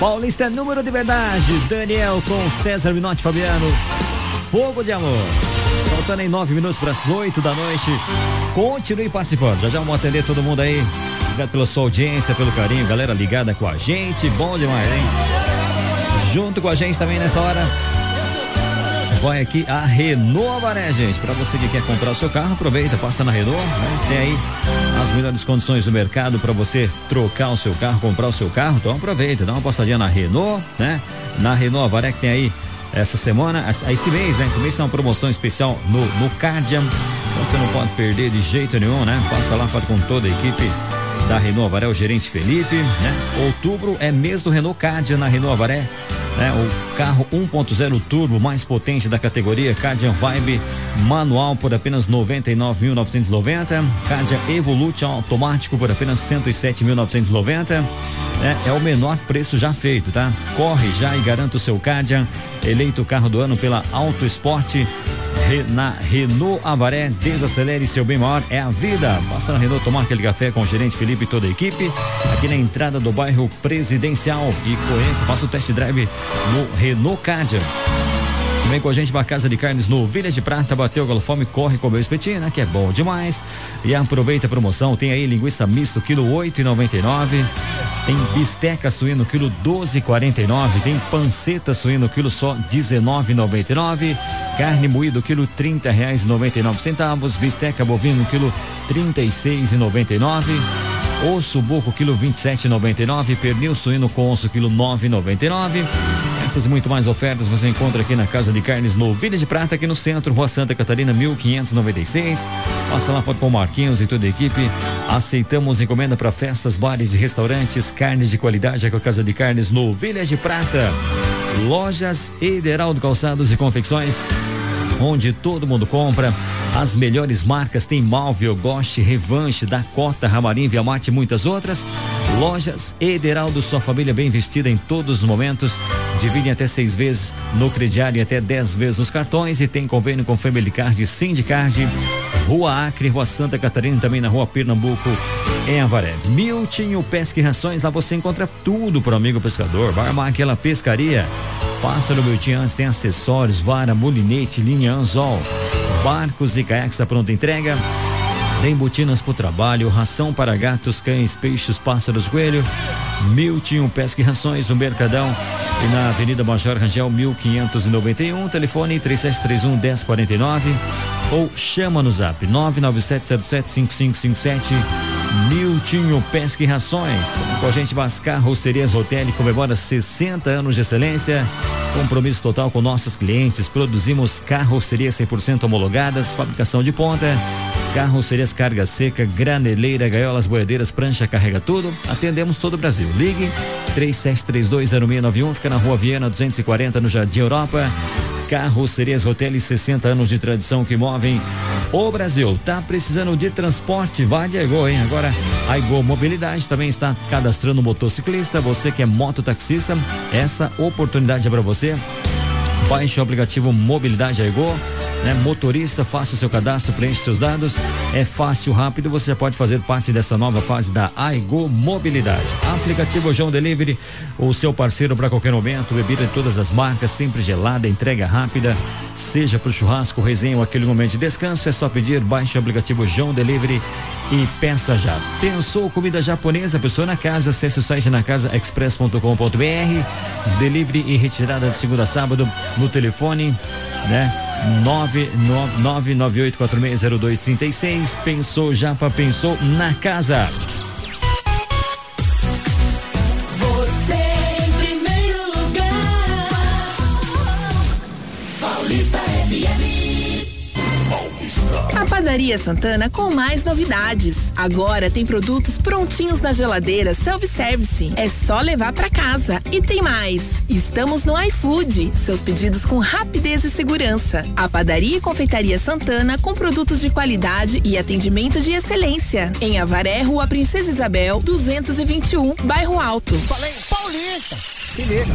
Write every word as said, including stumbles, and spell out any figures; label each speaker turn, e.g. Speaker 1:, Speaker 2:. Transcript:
Speaker 1: Paulista, número de verdade. Daniel com César Minotti Fabiano. Fogo de amor. Faltando em nove minutos para as oito da noite. Continue participando. Já já vamos atender todo mundo aí. Obrigado pela sua audiência, pelo carinho. Galera ligada com a gente. Bom demais, hein? Junto com a gente também nessa hora. Vai aqui a Renault Avaré, gente. Para você que quer comprar o seu carro, aproveita, passa na Renault, né? Tem aí as melhores condições do mercado para você trocar o seu carro, comprar o seu carro. Então aproveita, dá uma passadinha na Renault, né? Na Renault Avaré que tem aí essa semana, esse mês, né? Esse mês tem uma promoção especial no, no Cardian. Então você não pode perder de jeito nenhum, né? Passa lá, fala com toda a equipe da Renault Avaré, o gerente Felipe, né? Outubro é mês do Renault Cardian na Renault Avaré. É, o carro um ponto zero turbo mais potente da categoria, Cardian Vibe manual por apenas noventa e nove mil novecentos e noventa, Cardian Evolute automático por apenas cento e sete mil novecentos e noventa. É, é o menor preço já feito, tá? Corre já e garanta o seu Cardian, eleito o carro do ano pela Auto Esporte. Na Renault Avaré, desacelere seu bem maior, é a vida. Passa na Renault, tomar aquele café com o gerente Felipe e toda a equipe, aqui na entrada do bairro Presidencial, e conheça, faça o test drive no Renault Cardian. Vem com a gente para Casa de Carnes no Village de Prata, bateu a fome, corre comer o espetinho, né? Que é bom demais. E aproveita a promoção, tem aí linguiça misto, quilo oito e noventa e nove. Tem bisteca suíno, quilo doze e quarenta e nove. Tem panceta suíno, quilo só dezenove e noventa e nove. Carne moída, quilo trinta reais e noventa e nove centavos. Bisteca bovino, quilo trinta e seis e noventa e nove. Osso buco, quilo vinte e sete e noventa e nove. Pernil suíno com osso, quilo nove e noventa e nove. Essas e muito mais ofertas você encontra aqui na Casa de Carnes no Village de Prata, aqui no centro, Rua Santa Catarina, mil quinhentos e noventa e seis. Passa lá com o Marquinhos e toda a equipe. Aceitamos encomenda para festas, bares e restaurantes. Carnes de qualidade com a Casa de Carnes no Village de Prata. Lojas Ederaldo Calçados e Confecções, onde todo mundo compra. As melhores marcas tem Malvio, Goste, Revanche, Dakota, Ramarim, Viamate e muitas outras. Lojas Ederaldo, sua família bem vestida em todos os momentos. Dividem até seis vezes no crediário e até dez vezes nos cartões. E tem convênio com Family Card e Sindicard. Rua Acre, Rua Santa Catarina, também na Rua Pernambuco, em Avaré. Miltinho Pesca e Rações, lá você encontra tudo pro amigo pescador. Vai armar aquela pescaria. Passa no Miltinho, tem acessórios, vara, molinete, linha anzol, barcos e caiaques à pronta entrega. Tem botinas pro trabalho, ração para gatos, cães, peixes, pássaros, coelho. Miltinho Pesca e Rações, no Mercadão e na Avenida Major Rangel mil quinhentos e noventa e um. Telefone três sete três um, um zero quatro nove ou chama no zap nove nove sete zero sete cinco cinco cinco sete. Miltinho Pesca e Rações. Com a gente, Vas Carrocerias Hotel comemora sessenta anos de excelência. Compromisso total com nossos clientes. Produzimos carrocerias cem por cento homologadas, fabricação de ponta, carrocerias carga seca, graneleira, gaiolas, boiadeiras, prancha, carrega tudo. Atendemos todo o Brasil. Ligue três sete três dois zero seis nove um, fica na Rua Viena duzentos e quarenta, no Jardim Europa. Carrocerias Hotel, sessenta anos de tradição que movem o Brasil. Tá precisando de transporte? Vai de Aigol, hein? Agora a Aigol Mobilidade também está cadastrando motociclista. Você que é mototaxista, essa oportunidade é para você. Baixe o aplicativo Mobilidade Aigol, né? Motorista, faça o seu cadastro, preenche seus dados. É fácil, rápido, você já pode fazer parte dessa nova fase da Aigol Mobilidade. Aplicativo João Delivery, o seu parceiro para qualquer momento. Bebida de todas as marcas, sempre gelada, entrega rápida. Seja pro churrasco, resenha ou aquele momento de descanso, é só pedir. Baixe o aplicativo João Delivery e peça já. Pensou comida japonesa? Pessoa na casa, acesse o site na casa express ponto com ponto br. Delivery e retirada de segunda a sábado no telefone, né? nove nove nove oito quatro seis zero dois três seis. Pensou Japa, pensou na casa.
Speaker 2: Você em primeiro lugar. Paulista F M.
Speaker 3: A Padaria Santana com mais novidades. Agora tem produtos prontinhos na geladeira self-service. É só levar pra casa. E tem mais. Estamos no iFood. Seus pedidos com rapidez e segurança. A Padaria e Confeitaria Santana com produtos de qualidade e atendimento de excelência. Em Avaré, Rua Princesa Isabel, duzentos e vinte e um, Bairro Alto.
Speaker 4: Falei Paulista. Se liga.